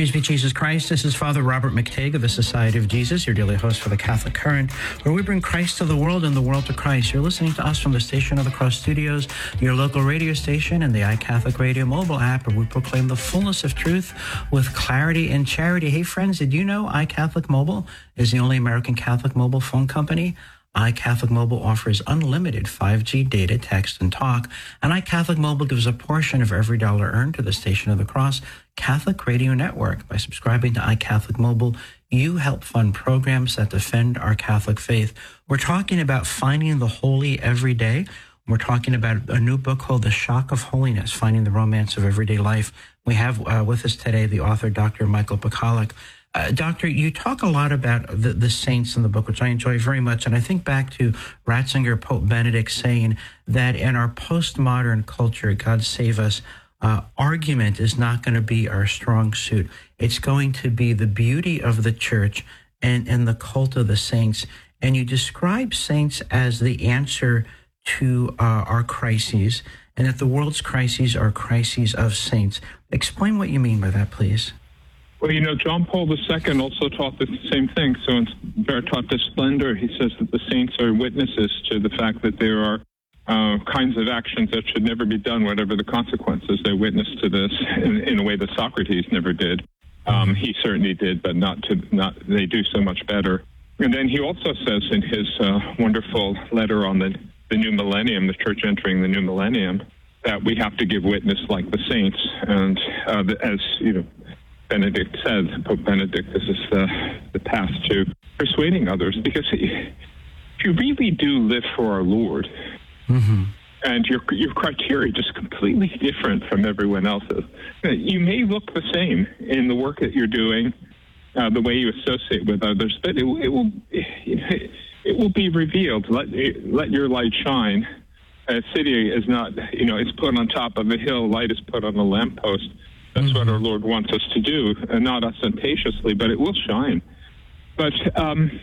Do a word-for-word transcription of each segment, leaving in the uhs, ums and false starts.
Praise be Jesus Christ. This is Father Robert McTague of the Society of Jesus, your daily host for the Catholic Current, where we bring Christ to the world and the world to Christ. You're listening to us from the Station of the Cross Studios, your local radio station, and the iCatholic Radio mobile app, where we proclaim the fullness of truth with clarity and charity. Hey, friends, did you know iCatholic Mobile is the only American Catholic mobile phone company? iCatholic Mobile offers unlimited five G data, text, and talk, and iCatholic Mobile gives a portion of every dollar earned to the Station of the Cross Catholic Radio Network. By subscribing to iCatholic Mobile, you help fund programs that defend our Catholic faith. We're talking about finding the holy every day. We're talking about a new book called The Shock of Holiness, Finding the Romance of Everyday Life. We have uh, with us today the author, Doctor Michael Pachalik. Uh, Doctor, you talk a lot about the, the saints in the book, which I enjoy very much. And I think back to Ratzinger, Pope Benedict, saying that in our postmodern culture, God save us, uh, argument is not going to be our strong suit. It's going to be the beauty of the church and, and the cult of the saints. And you describe saints as the answer to uh, our crises, and that the world's crises are crises of saints. Explain what you mean by that, please. Well, you know, John Paul the Second also taught the same thing. So in Veritatis Splendor, he says that the saints are witnesses to the fact that there are uh, kinds of actions that should never be done, whatever the consequences. They witness to this in, in a way that Socrates never did. Um, he certainly did, but not to not. They do so much better. And then he also says in his uh, wonderful letter on the, the new millennium, the church entering the new millennium, that we have to give witness like the saints. And uh, as you know, Benedict said, Pope Benedict, this is the, the path to persuading others, because if you really do live for our Lord, mm-hmm. and your your criteria is just completely different from everyone else's, you may look the same in the work that you're doing, uh, the way you associate with others, but it, it will it, it will be revealed. Let let your light shine. A city is not, you know, it's put on top of a hill. Light is put on a lamppost. That's mm-hmm. what our Lord wants us to do, and not ostentatiously, but it will shine. But um,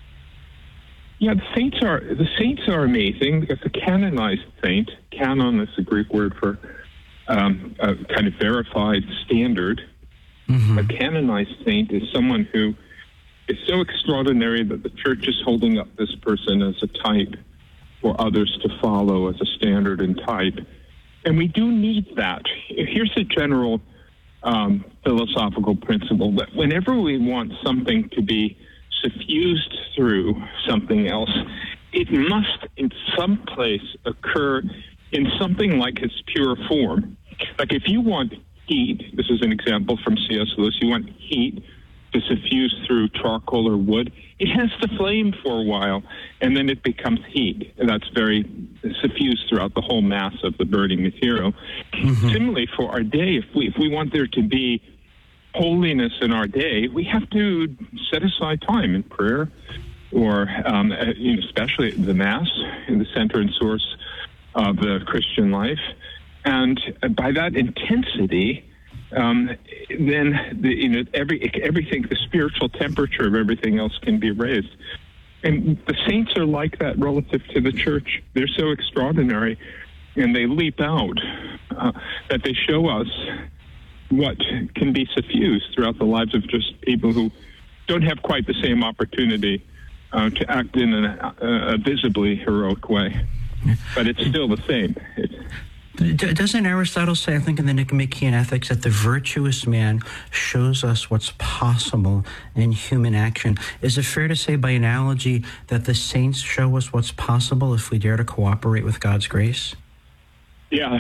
yeah, the saints are the saints are amazing, because the canonized saint, canon is the Greek word for um, a kind of verified standard. Mm-hmm. A canonized saint is someone who is so extraordinary that the church is holding up this person as a type for others to follow, as a standard and type. And we do need that. Here's a general Um, philosophical principle that whenever we want something to be suffused through something else, it must in some place occur in something like its pure form. Like if you want heat, this is an example from C S Lewis, you want heat to suffuse through charcoal or wood, it has to flame for a while, and then it becomes heat. And that's very suffused throughout the whole mass of the burning material. Mm-hmm. Similarly, for our day, if we if we want there to be holiness in our day, we have to set aside time in prayer, or um, you know, especially the Mass, in the center and source of the Christian life. And by that intensity, Um, then the, you know every everything, the spiritual temperature of everything else can be raised, and the saints are like that relative to the church. They're so extraordinary, and they leap out uh, that they show us what can be suffused throughout the lives of just people who don't have quite the same opportunity uh, to act in a, a visibly heroic way, but it's still the same. It's, Doesn't Aristotle say, I think in the Nicomachean Ethics, that the virtuous man shows us what's possible in human action? Is it fair to say, by analogy, that the saints show us what's possible if we dare to cooperate with God's grace? Yeah,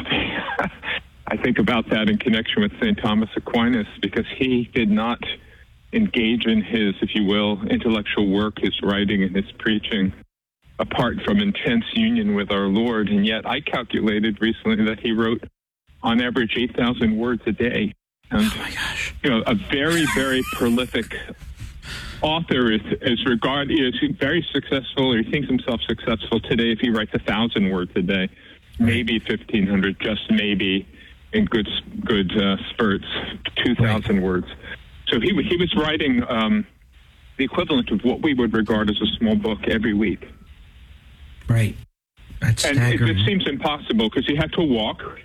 I think about that in connection with Saint Thomas Aquinas, because he did not engage in his, if you will, intellectual work, his writing and his preaching, apart from intense union with our Lord. And yet I calculated recently that he wrote on average eight thousand words a day. And, oh my gosh. You know, a very, very prolific author is, is regarded, is very successful, or he thinks himself successful today if he writes a thousand words a day, maybe fifteen hundred, just maybe in good, good uh, spurts, two thousand right. words. So he, he was writing um, the equivalent of what we would regard as a small book every week. Right. That's and it, it seems impossible, because he had to walk